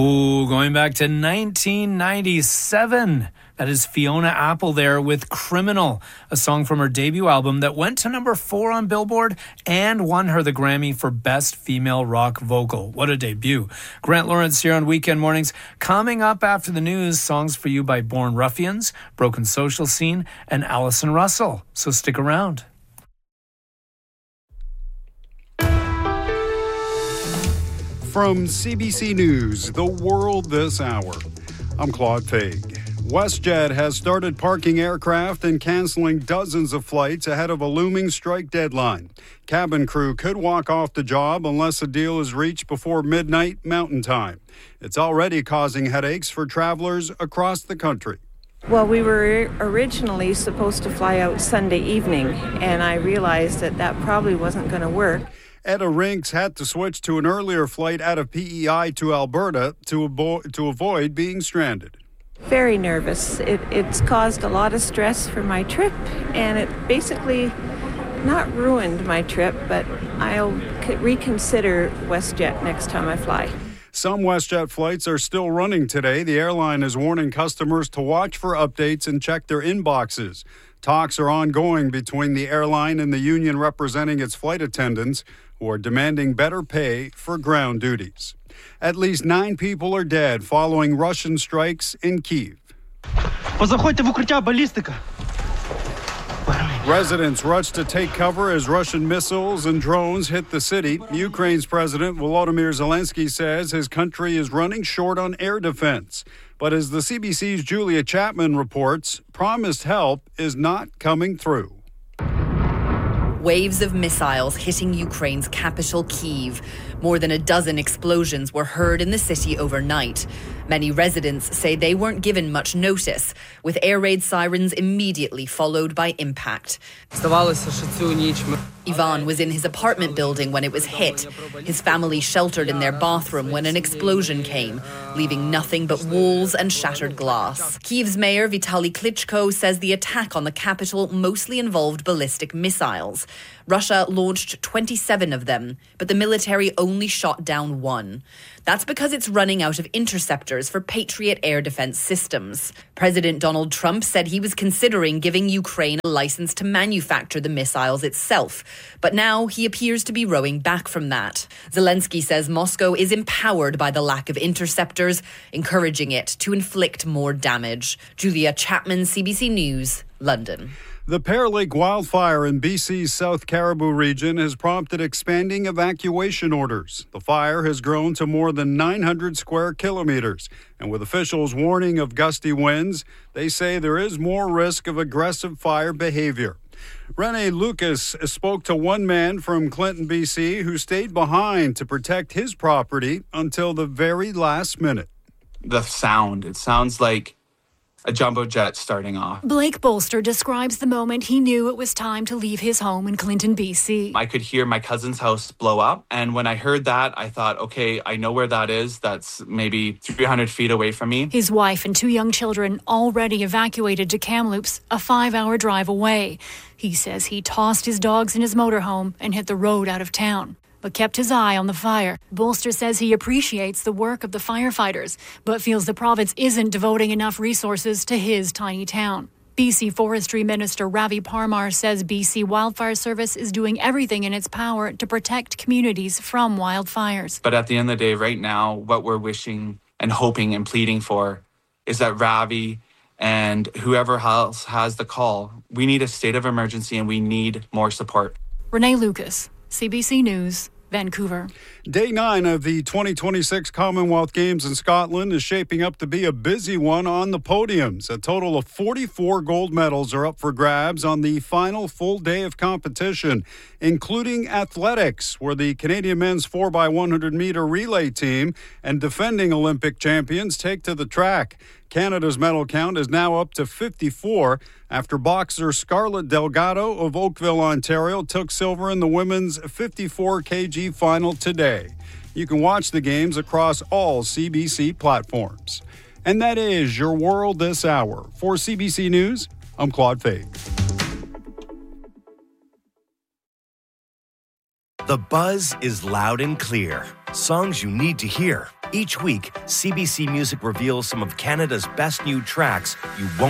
Ooh, going back to 1997. That is Fiona Apple there with Criminal, a song from her debut album that went to number 4 on Billboard and won her the Grammy for Best Female Rock Vocal. What a debut. Grant Lawrence here on Weekend Mornings. Coming up after the news, songs for you by Born Ruffians, Broken Social Scene, and Allison Russell. So stick around. From CBC News, The World This Hour, I'm Claude Faig. WestJet has started parking aircraft and canceling dozens of flights ahead of a looming strike deadline. Cabin crew could walk off the job unless a deal is reached before midnight Mountain Time. It's already causing headaches for travelers across the country. Well, we were originally supposed to fly out Sunday evening, and I realized that probably wasn't going to work. Etta Rinks had to switch to an earlier flight out of PEI to Alberta to avoid being stranded. Very nervous. It's caused a lot of stress for my trip, and it basically not ruined my trip, but I'll reconsider WestJet next time I fly. Some WestJet flights are still running today. The airline is warning customers to watch for updates and check their inboxes. Talks are ongoing between the airline and the union representing its flight attendants, who are demanding better pay for ground duties. At least 9 people are dead following Russian strikes in Kyiv. Residents rushed to take cover as Russian missiles and drones hit the city. Ukraine's President Volodymyr Zelensky says his country is running short on air defense. But as the CBC's Julia Chapman reports, promised help is not coming through. Waves of missiles hitting Ukraine's capital, Kyiv. More than a dozen explosions were heard in the city overnight. Many residents say they weren't given much notice, with air raid sirens immediately followed by impact. Ivan was in his apartment building when it was hit. His family sheltered in their bathroom when an explosion came, leaving nothing but walls and shattered glass. Kyiv's mayor Vitaly Klitschko says the attack on the capital mostly involved ballistic missiles. Russia launched 27 of them, but the military only shot down 1. That's because it's running out of interceptors for Patriot air defense systems. President Donald Trump said he was considering giving Ukraine a license to manufacture the missiles itself, but now he appears to be rowing back from that. Zelensky says Moscow is empowered by the lack of interceptors, encouraging it to inflict more damage. Julia Chapman, CBC News, London. The Pear Lake wildfire in BC's South Caribou region has prompted expanding evacuation orders. The fire has grown to more than 900 square kilometers, and with officials warning of gusty winds, they say there is more risk of aggressive fire behavior. Rene Lucas spoke to one man from Clinton, BC, who stayed behind to protect his property until the very last minute. The sound, it sounds like a jumbo jet starting off. Blake Bolster describes the moment he knew it was time to leave his home in Clinton, BC. I could hear my cousin's house blow up. And when I heard that, I thought, okay, I know where that is. That's maybe 300 feet away from me. His wife and 2 young children already evacuated to Kamloops, a 5-hour drive away. He says he tossed his dogs in his motorhome and hit the road out of town, but kept his eye on the fire. Bolster says he appreciates the work of the firefighters, but feels the province isn't devoting enough resources to his tiny town. BC Forestry Minister Ravi Parmar says BC Wildfire Service is doing everything in its power to protect communities from wildfires. But at the end of the day, right now, what we're wishing and hoping and pleading for is that Ravi and whoever else has the call, we need a state of emergency and we need more support. Renee Lucas, CBC News, Vancouver. Day 9 of the 2026 Commonwealth Games in Scotland is shaping up to be a busy one on the podiums. A total of 44 gold medals are up for grabs on the final full day of competition, including athletics, where the Canadian men's 4x100 meter relay team and defending Olympic champions take to the track. Canada's medal count is now up to 54 after boxer Scarlett Delgado of Oakville, Ontario, took silver in the women's 54 kg final today. You can watch the games across all CBC platforms. And that is your world this hour. For CBC News, I'm Claude Faig. The buzz is loud and clear. Songs you need to hear. Each week, CBC Music reveals some of Canada's best new tracks you won't